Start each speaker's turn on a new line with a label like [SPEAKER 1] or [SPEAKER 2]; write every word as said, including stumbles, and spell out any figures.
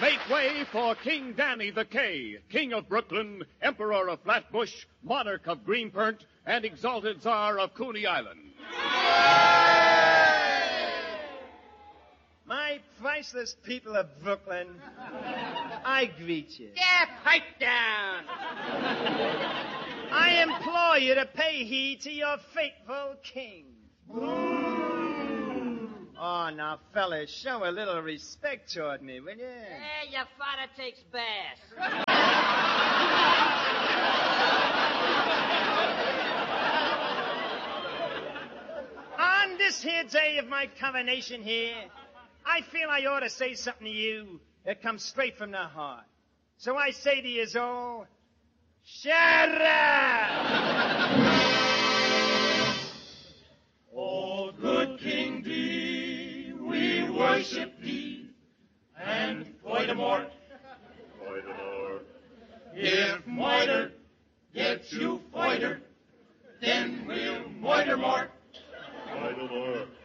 [SPEAKER 1] Make way for King Danny the K, King of Brooklyn, Emperor of Flatbush, Monarch of Greenport, and Exalted Tsar of Coney Island.
[SPEAKER 2] My priceless people of Brooklyn, I greet you.
[SPEAKER 3] Yeah, pipe down.
[SPEAKER 2] I implore you to pay heed to your faithful king. Oh, now, fellas, show a little respect toward me, will you?
[SPEAKER 3] Yeah, your father takes baths.
[SPEAKER 2] On this here day of my coronation here, I feel I ought to say something to you that comes straight from the heart. So I say to you all, shut up!
[SPEAKER 4] O good King D, we worship thee, and Voldemort, Voldemort. If Moiter gets you foiter, then we'll moiter more. Voldemort.